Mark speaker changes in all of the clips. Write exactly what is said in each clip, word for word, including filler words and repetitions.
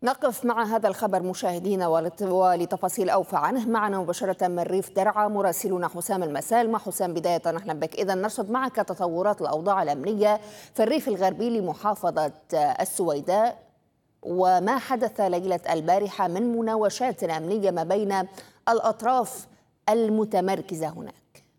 Speaker 1: نقف مع هذا الخبر مشاهدينا ولت- ولتفاصيل أوفى عنه معنا مباشرة من ريف درعا مراسلنا حسام المسالمة. حسام، بداية أهلا بك. إذا نرصد معك تطورات الأوضاع الأمنية في الريف الغربي لمحافظة السويداء، وما حدث ليلة البارحة من مناوشات أمنية ما بين الأطراف المتمركزة هناك.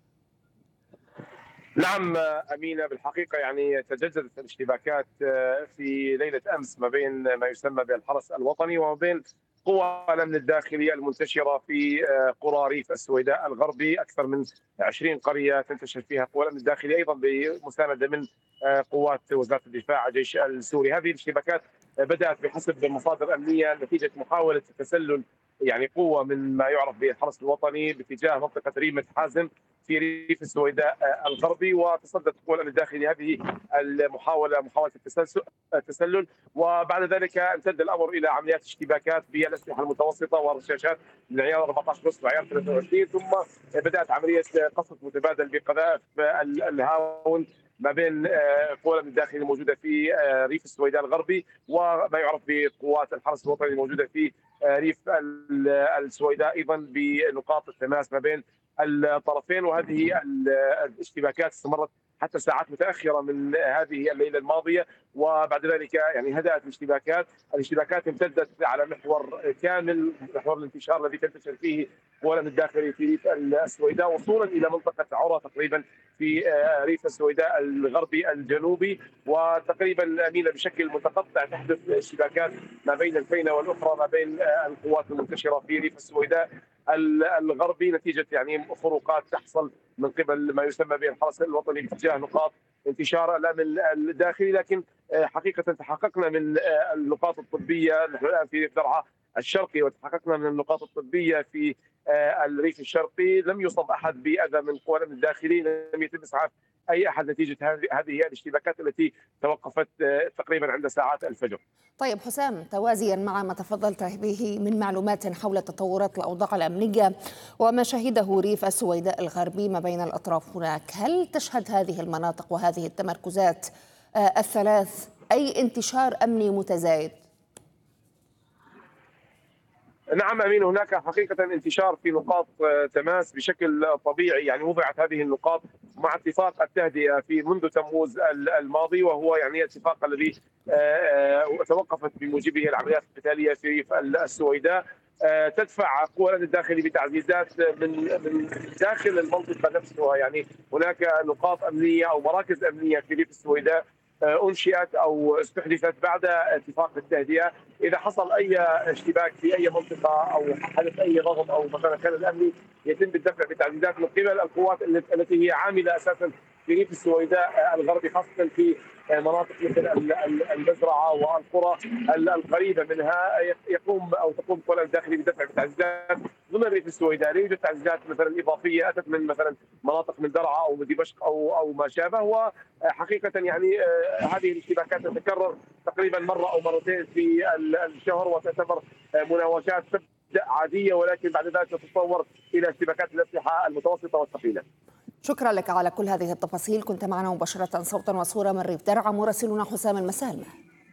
Speaker 2: نعم أمينة، بالحقيقة يعني تجددت الاشتباكات في ليلة أمس ما بين ما يسمى بالحرس الوطني وما بين قوى الأمن الداخلي المنتشرة في قرى ريف السويداء الغربي. أكثر من عشرين قرية تنتشر فيها قوى الأمن الداخلي أيضا بمساندة من قوات وزارة الدفاع الجيش السوري. هذه الاشتباكات بدأت بحسب مصادر أمنية نتيجة محاولة تسلل يعني قوة من ما يعرف بالحرس الوطني باتجاه منطقة ريمة حازم في ريف السويداء الغربي، وتصدت القوى الامن الداخلي هذه المحاوله محاوله التسلل، وبعد ذلك امتد الامر الى عمليات اشتباكات بالاسلحه المتوسطه ورشاشات من عيار أربعة عشر بوصه وعيار ثلاثة وعشرين، ثم بدات عمليه قصف متبادل بقذائف الهاون ما بين القوى الامن الداخلي الموجوده في ريف السويداء الغربي وما يعرف بقوات الحرس الوطني الموجوده في ريف السويداء، ايضا بنقاط التماس ما بين الطرفين. وهذه الاشتباكات استمرت حتى ساعات متاخره من هذه الليله الماضيه، وبعد ذلك يعني هدات الاشتباكات. الاشتباكات امتدت على محور كامل، محور الانتشار الذي تنتشر فيه قوى الامن الداخلي في ريف السويداء وصولا الى منطقه عرى تقريبا في ريف السويداء الغربي الجنوبي. وتقريبا امينه بشكل متقطع تحدث اشتباكات ما بين الفينه والاخرى ما بين القوات المنتشره في ريف السويداء الغربي نتيجه يعني خروقات تحصل من قبل ما يسمى بالحرس الوطني باتجاه نقاط انتشار الامن الداخلي. لكن حقيقه تحققنا من النقاط الطبيه، نحن الان في درعا الشرقي، وتحققنا من النقاط الطبيه في الريف الشرقي لم يصب احد باذى من قوى الامن الداخلي، لم يتم اسعاف اي احد نتيجه هذه الاشتباكات التي توقفت تقريبا عند ساعات الفجر.
Speaker 1: طيب حسام، توازيا مع ما تفضلت به من معلومات حول تطورات الأوضاع الأمنية وما شهده ريف السويداء الغربي ما بين الأطراف هناك، هل تشهد هذه المناطق وهذه التمركزات الثلاث أي انتشار أمني متزايد؟
Speaker 2: نعم أمين، هناك حقيقة انتشار في نقاط تماس بشكل طبيعي. يعني وضعت هذه النقاط مع اتفاق التهدئة في منذ تموز الماضي، وهو يعني الاتفاق الذي توقفت بموجبه العمليات القتالية في ريف السويداء. تدفع قوى الامن الداخلي بتعزيزات من من داخل المنطقة نفسها. يعني هناك نقاط أمنية أو مراكز أمنية في ريف السويداء انشئت او استحدثت بعد اتفاق التهدئه. اذا حصل اي اشتباك في اي منطقه او حدث اي ضغط او مثلا كان الامني، يتم الدفع بتعزيزات من قبل القوات التي هي عامله اساسا في ريف السويداء الغربي، خاصه في مناطق مثل المزرعه والقرى القريبه منها. يقوم او تقوم القوى الداخليه بدفع بتعزيزات ضمن ريف السويداء. لا يوجد تعزيزات مثلا اضافيه اتت من مثلا مناطق من درعا او من دمشق او او ما شابه. وحقيقه يعني هذه الاشتباكات تتكرر تقريبا مره او مرتين في الشهر، وتعتبر مناوشات تبدا عاديه ولكن بعد ذلك تتطور الى اشتباكات الاسلحه المتوسطه والثقيله.
Speaker 1: شكرا لك على كل هذه التفاصيل، كنت معنا مباشرة صوتا وصورة من ريف درعا مراسلنا حسام المسالمة.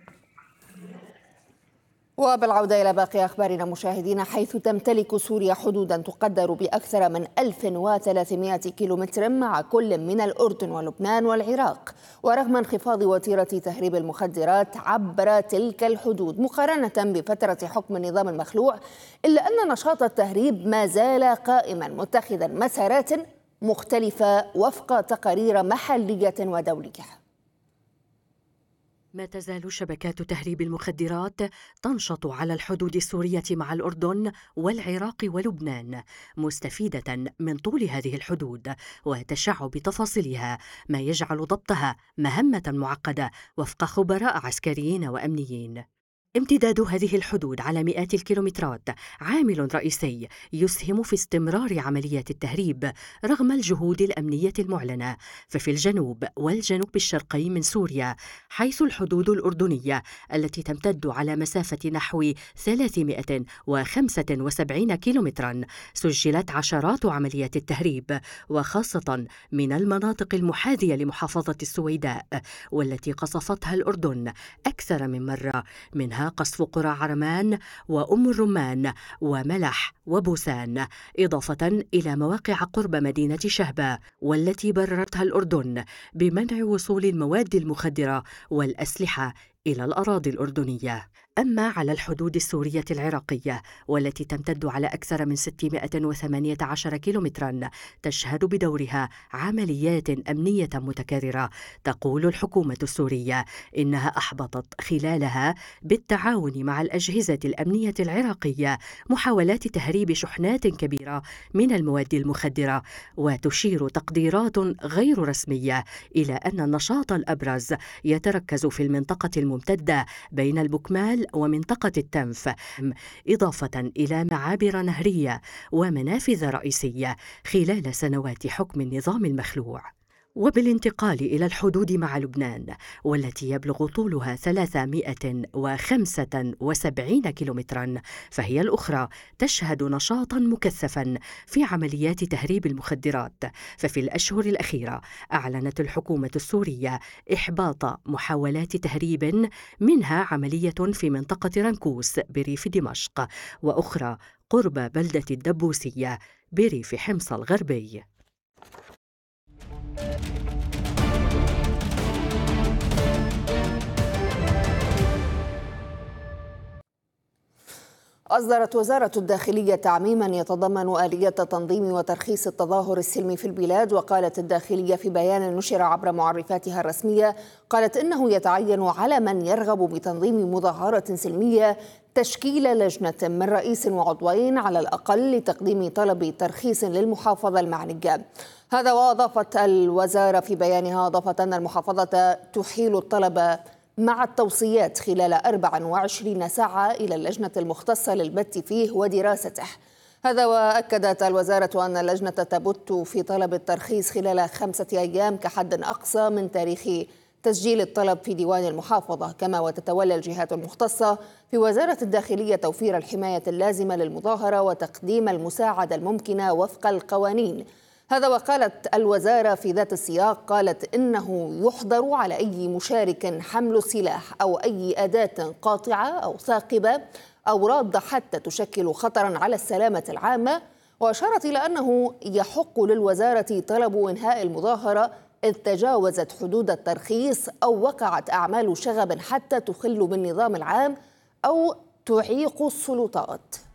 Speaker 1: وبالعودة إلى باقي أخبارنا مشاهدينا، حيث تمتلك سوريا حدودا تقدر بأكثر من ألف وثلاثمائة كيلومتر مع كل من الأردن ولبنان والعراق، ورغم انخفاض وتيرة تهريب المخدرات عبر تلك الحدود مقارنة بفترة حكم النظام المخلوع، إلا أن نشاط التهريب ما زال قائما متخذا مسارات مختلفة وفق تقارير محلية ودولية.
Speaker 3: ما تزال شبكات تهريب المخدرات تنشط على الحدود السورية مع الأردن والعراق ولبنان، مستفيدة من طول هذه الحدود وتشعب تفاصيلها، ما يجعل ضبطها مهمة معقدة وفق خبراء عسكريين وأمنيين. امتداد هذه الحدود على مئات الكيلومترات عامل رئيسي يسهم في استمرار عملية التهريب رغم الجهود الأمنية المعلنة. ففي الجنوب والجنوب الشرقي من سوريا، حيث الحدود الأردنية التي تمتد على مسافة نحو ثلاثمائة وخمسة وسبعين كيلومترا، سجلت عشرات عمليات التهريب، وخاصة من المناطق المحاذية لمحافظة السويداء والتي قصفتها الأردن أكثر من مرة، منها منها قصف قرى عرمان وأم الرمان وملح وبوسان، إضافة إلى مواقع قرب مدينة شهبة والتي بررتها الأردن بمنع وصول المواد المخدرة والأسلحة إلى الأراضي الأردنية. أما على الحدود السورية العراقية والتي تمتد على أكثر من ستمائة وثمانية عشر كيلومترا، تشهد بدورها عمليات أمنية متكررة. تقول الحكومة السورية إنها أحبطت خلالها بالتعاون مع الأجهزة الأمنية العراقية محاولات تهريب شحنات كبيرة من المواد المخدرة، وتشير تقديرات غير رسمية إلى أن النشاط الأبرز يتركز في المنطقة الممتدة بين البكمال ومنطقة التنف، إضافة إلى معابر نهرية ومنافذ رئيسية خلال سنوات حكم النظام المخلوع. وبالانتقال إلى الحدود مع لبنان والتي يبلغ طولها ثلاثمائة وخمسة وسبعين كيلومترا، فهي الأخرى تشهد نشاطا مكثفا في عمليات تهريب المخدرات. ففي الأشهر الأخيرة أعلنت الحكومة السورية إحباط محاولات تهريب، منها عملية في منطقة رنكوس بريف دمشق، وأخرى قرب بلدة الدبوسية بريف حمص الغربي.
Speaker 1: أصدرت وزارة الداخلية تعميما يتضمن آلية تنظيم وترخيص التظاهر السلمي في البلاد. وقالت الداخلية في بيان نشر عبر معرفاتها الرسمية، قالت إنه يتعين على من يرغب بتنظيم مظاهرة سلمية تشكيل لجنة من رئيس وعضوين على الأقل لتقديم طلب ترخيص للمحافظة المعنية. هذا وأضافت الوزارة في بيانها، أضافت أن المحافظة تحيل الطلب مع التوصيات خلال أربع وعشرين ساعة إلى اللجنة المختصة للبت فيه ودراسته. هذا وأكدت الوزارة أن اللجنة تبت في طلب الترخيص خلال خمسة أيام كحد أقصى من تاريخ تسجيل الطلب في ديوان المحافظة. كما وتتولى الجهات المختصة في وزارة الداخلية توفير الحماية اللازمة للمظاهرة وتقديم المساعدة الممكنة وفق القوانين. هذا وقالت الوزارة في ذات السياق، قالت إنه يحظر على أي مشارك حمل سلاح أو أي أداة قاطعة أو ثاقبة أو رادة حتى تشكل خطرا على السلامة العامة. وأشارت إلى أنه يحق للوزارة طلب إنهاء المظاهرة إذ تجاوزت حدود الترخيص أو وقعت أعمال شغب حتى تخل بالنظام العام أو تعيق السلطات.